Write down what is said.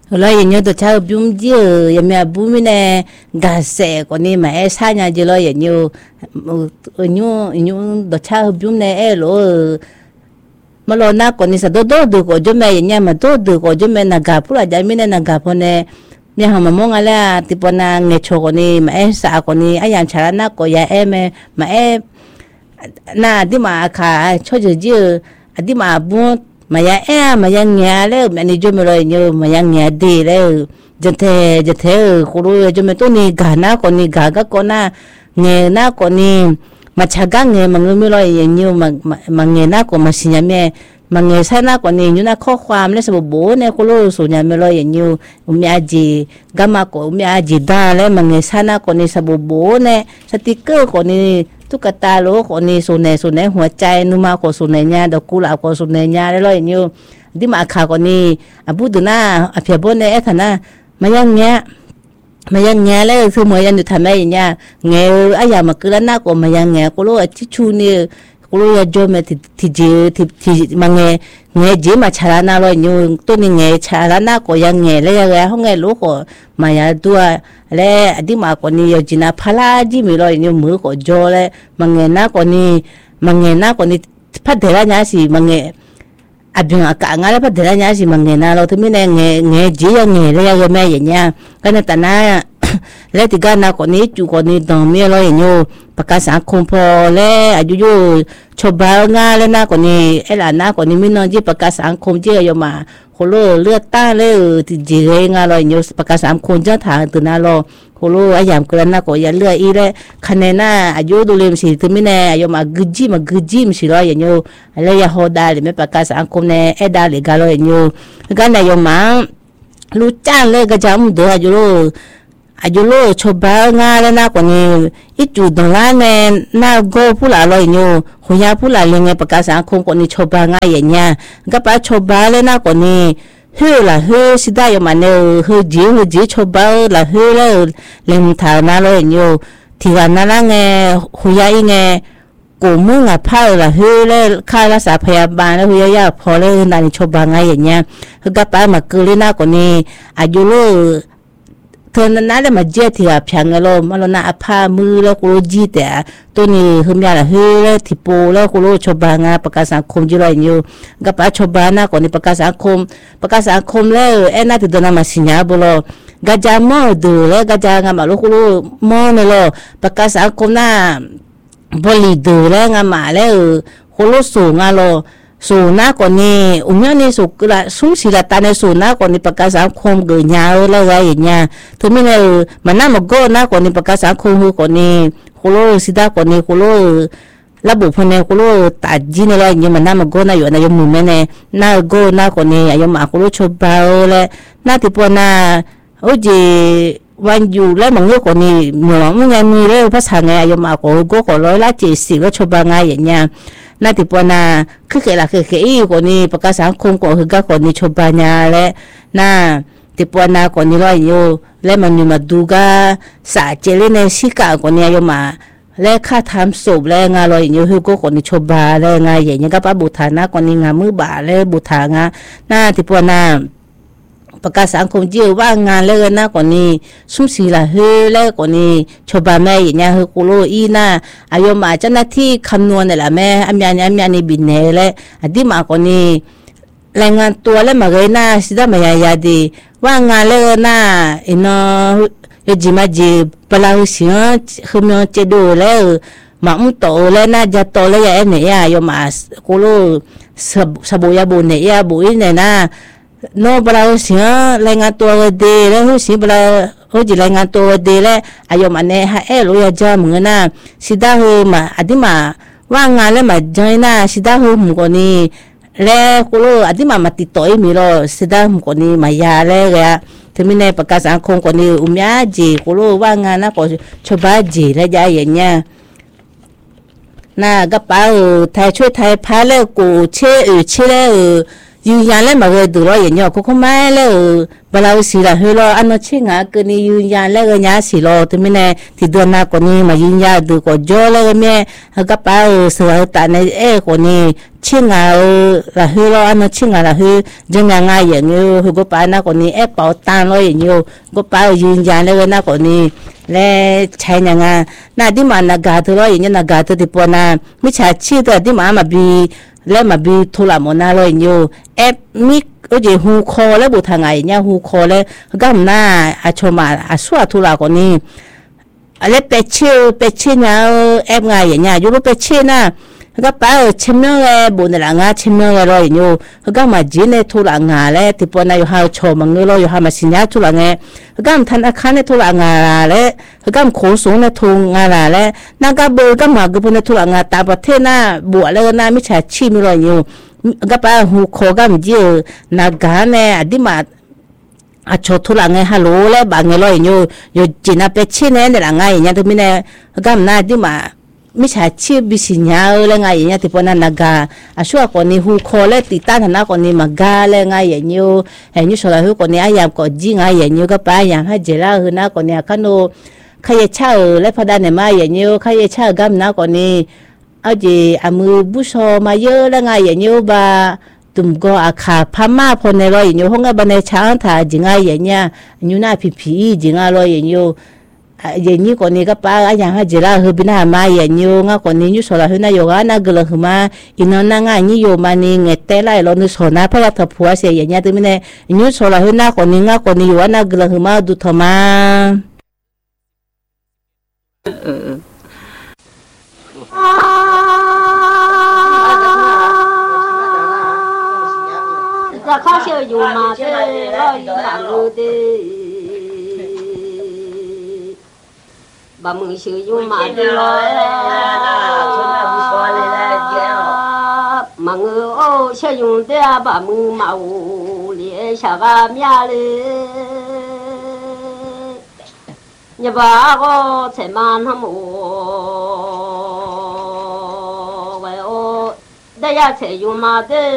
lo yin yo to cha bum ji ya me bu mi ne ga se ko ni ma e sa nya ji lo yin yo nyu to cha bum ne e lo mà lo na ko ni sa do do ko jo me nya ma do ko jo me na ga pura ja mi ne na ga pone ni ha ma mo ngala tipo na nge cho ko ni ma e sa ko ni ayan cha na ko ya e me ma e na di ma ka cho ji di ma bu mà ya nghe le mà ni jo me lo nyu mà ya nghe đi le je ko ro jo me to ni ga na ko na nghe na ko ni mà chaga nghe mà người lo nyu mà nghe na ko mà xin nhà mẹ mà nghe sai na ko ni nyu na kho khwam le so bo ne ko lo so nhà me lo nyu umya ji gama ko umya ji da le mà nghe sai na ko ni so bo ne sticker ko niตุ๊กตาโลกนี่ส่วนไหนหัวใจนุ่มก็ส่วนไหนเนี่ยดอกกุหลาบก็ส่วนไหนเนี่ยได้เลยอยู่ที่มาข่าวก็นี่พูดถึงนะเพียบนเนี่ยท่านนะมายังเงี้ยเลยคือมายังอยู่ทำไมเนี่ยเงี้ยไอ้ยามาคือแล้วน่าก็มายังเงี้ยก็รู้ที่ชูนี่ก็รู้ว่าโจมที่มาเงี้ยจีมาชาลานาเลยอยู่ตัวนี้เงี้ยชาลานาก็ยังเงี้ยเลยยังห้องเงี้ยลูกก็มาอย่างตัวแล้วที่มาคนนี้จีน่าพลาจีมีเลยอยู่มือก็โจเลยมาเงี้ยน่าคนนี้พัดเดรัญญาสิมาเงี้ยอาบิงอากาศงั้นแล้วพัดเดรัญญาสิมาเงี้ยน่าเราถึงไม่ได้เงี้ยจียังเงี้ยเลยยังแม่อย่างเงี้ยก็ในแต่นั้นแล้วที่การน่าคนนี้จูคนนี้ต้องมีอะไรอยู่ประกาศสังคมพอแล้วอายุชาวบ้านงานแล้วน่าคนนี้ไอ้หลานน่าคนนี้ไม่นอนที่ประกาศสังคมเจ้าอยู่มาโคโลเลือดตั้งเลยที่จีเรงอะไรอยู่ประกาศสังคมเจ้าทางตัวน่าเราโคโลไอ้ยามเกินน่าก็อย่าเลือดอีเลยคะแนนน่าอายุดูเล่มสิถึงไม่แน่อยู่มากึจิมสิเราอย่างอยู่อะไรอย่าโหดได้เลยไม่ประกาศสังคมเนี่ยไอ้ได้เลยกันเราอย่างอยู่กันเนี่ยอยู่มารู้จ้างเลยก็จะมุ่งเดือดอยู่โลชาวบ้านงานแล้วน่าคนนี้อีจุดตรงนั้นเนี่ยน่าก็ผู้หลายเลยอยู่หัวยาผู้หลายเลยไงประกาศสังคมคนนี้ชาวบ้านงานอย่างเงี้ยก็ไปชาวบ้านแล้วน่าคนนี้เฮ้ยสิได้ยังมันเนี่ยเฮ้ยจีชาวบ้านละเฮ้ยแล้วเล่นฐานะเลยอยู่ที่วันนั้นไงหัวยาอีไงกูมึงอ่ะพาละเฮ้ยแล้วค่ารักษาพยาบาลแล้วหัวยาพอเลยนั่นชาวบ้านงานอย่างเงี้ยก็ไปมาเกิดเลยน่าคนนี้อายุโลเธอนั้นเลยมาเจ็ดที่เพียงเรามาเราหน้าผ้ามือแล้วกูจีแต่ตัวนี้หืมยาละเฮ้ยแล้วที่โปแล้วกูชาวบ้านงานประกาศสังคมจีไรอยู่ก็ไปชาวบ้านน่ะก่อนนี้ประกาศสังคมแล้วไอ้น่าติดตัวมาสิญญาบุโรกระจายมอดูแล้วกระจายงานมาลูกกูมอเนี่ยเราประกาศสังคมน่ะบริดูแล้วงานมาแล้วกูสูงงานเราสูน่าก่อนนี้อุ้งนี่สุกละสุ่มสิละตาในสูน่าก่อนนี้ประกาศสังคมเกิดยาวแล้วไงอย่างเงี้ยถึงไม่เลยมันน่ามาโก้น่าก่อนนี้ประกาศสังคมคือก่อนนี้คุโรสิดาก่อนนี้คุโรระบบภายในคุโรตัดจีนอะไรอย่างเงี้ยมันน่ามาโก้น่าอยู่ในยมมือแม่เนี่ยน่าโก้น่าก่อนนี้ยมมาคุโรชบาเลยน่าที่ปวน่าโอ้จีวันอยู่แล้วมันก็คนนี้เหมือนมึงไงมีเลยภาษาไงยมมาโก้ก็ร้อยละ70แล้วชบาไงอย่างเงี้ยน่าติปวนาคือเกล่ะคืออีคนนี้ประกาศสังคมก็คือก็คนนี้ชบาญาและน่าติปวนาคนนี้ร้อยอยู่และมันอยู่มาดูกาสาเจเลในสิกาคนนี้อยู่มาและค่าทำศพและงานร้อยอยู่คือก็คนนี้ชบาและงานอย่างนี้ก็ป้าบุตรนะคนนี้งานมือบาและบุตรงานน่าติปวนาประกาศสังคมเจียวว่างานเลิกนะก่อนนี้สุ่มสีละเฮ้ยแล้วก่อนนี้ชาวบ้านแม่อย่างเงี้ยเฮ้ยกูรู้อีน่ะอายุมาเจ้าหน้าที่คำนวณนี่แหละแม่อันนี้บินเน่เลยอันที่มาก่อนนี้รายงานตัวแล้วมาเลยน่ะสิได้มายาดีว่างานเลิกน่ะอินเนาะยจิมาจีปลาหุ่นเสียคือมันจะดูแล้วมาอุ้มโตแล้วน่ะจะโตแล้วอย่างนี้อายุมากูรู้สบู่ยาบุญเนี่ยบุญเนี่ยน่ะโนบราเสียรายงานตัวดีแล้วสิบราจีรายงานตัวดีแล้วอายุมันเนี่ยรู้ยาจ้ามึงน่ะสิดาหูมาอดีมาว่างงานแล้วมาจอยน่ะสิดาหูมึงคนนี้แล้วกูรู้อดีมาติดต่อมีเราสิดามึงคนนี้มายาแล้วแกถึงมีในประกาศสังคมคนนี้ยาจีกูรู้ว่างงานน่ะก็ชอบจีแล้วยาอย่างเงี้ยน่ะก็ป้าไทยช่วยไทยพาแล้วกูเชื่อแล้วยืนยันแล้วมาเลยดูเราอย่างเงี้ยเขาไม่แล้วเวลาสิละเฮเราอันนั้นเช่งก็นี่ยืนยันแล้วก็ยาสิเราที่ไม่เนี่ยที่เดือนหน้าคนนี้มายืนยันดูก็จ่อแล้วก็เนี่ยก็ไปสวดแต่ในคนนี้เช่งละเฮเราอันนั้นเช่งละเฮจังง่ายอย่างเงี้ยก็ไปนะคนนี้เป่าตังเราอย่างเงี้ยก็ไปยืนยันแล้วก็นะคนนี้และใช้ยังไงน่าที่มันนักการตัวเราอย่างเงี้ยนักการตัวที่ปนนะไม่ใช่ชีตัวที่มันมาบีแล้วมาบีทุลามนาเราอย่างเงี้ยมิก็จะหูคอแล้วบุทางไงเนี่ยหูคอแล้วก็มันน่าอาชมาอาสวทุลาคนนี้อะไรเป็ดเชื่อเนี่ยไงอย่างเงี้ยยูรูเป็ดเชื่อนะก็ไปชิมเนื้อบุญละงาชิมเนื้อเราอย่างเงี้ยก็มาจีนเนี่ยทุลางาแล้วที่ปนอยู่หาชมังเงเราอยู่หามาสิญญาทุลางก็มันทันอาคารเนี่ยทุลางาแล้วก็มันโขสูงเนี่ยทุงาแล้วนั่นก็เบอร์ก็มาก็เป็นทุลางาตาประเทศน่ะบัวแล้วน่ะไม่ใช่ชิมเราอย่างเงี้ยก็ไปหูคอก็มันเยอะนักการเนี่ยอดีมาอาชทุลังไงฮัลโหลแล้วบางเงลอยอยู่จีน่าเป็ดเช่นเนี่ยละไงอย่างเงี้ยตัวมีเนี่ยก็มันน่าดีมาไม่ใช่ชีบิสิญญาเลยไงอย่างเงี้ยที่พอนั้นนักการอาช่วยคนนี้หูคอแล้วติดตั้งฐานะคนนี้มากาเลยไงอย่างเงี้ยเห็นอยู่ส่วนหูคนนี้อายามก็จีไงอย่างเงี้ยก็ไปอายามให้เจริญนะคนนี้ขนมใครจะเช่าแล้วพอได้เนี่ยมาอย่างเงี้ยใครจะเช่าก็มันนะคนนี้เอาจีอามือบุษมาเยอะแล้วไงอย่างเงี้ยบ่าตุ่มก็อาคาพม่าพนในรอยอย่างเงี้ยห้องบันไดช้างถ่ายจิงไงอย่างเงี้ยยูน่าผีจิงอะไรอย่างเงี้ยอย่างนี้คนนี้ก็ป้าอย่างให้เจริญบินามาอย่างเงี้ยงั้นคนนี้ยูสละหุ่นนายกานักเลือกมาอินนนั่งง่ายนี่โยมานี่เงตเตไลเรานุสนะเพราะว่าถ้าผัวเสียอย่างเงี้ยตัวนี้เนี่ยยูสละหุ่นนักคนนี้งั้นคนนี้อยู่ว่านักเลือกมาดูทำมาจะข้าเชื่ออยู่มาเด้อร้อยบางมือเด้อบางมือเชื่ออยู่มาเด้อบางมือโอ้เชื่ออยู่เด้อบางมือเมาเลี้ยชาวบ้านยาเลยอย่าบ้าก็ใช้มันทำโอ้ไว้โอ้ได้ยาเชื่ออยู่มาเด้อ